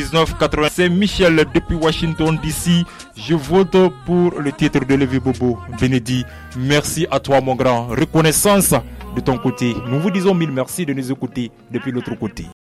1980. C'est Michel depuis Washington DC. Je vote pour le titre de Levé Bobo. Bénédit, merci à toi mon grand. Reconnaissance de ton côté. Nous vous disons mille merci de nous écouter depuis l'autre côté.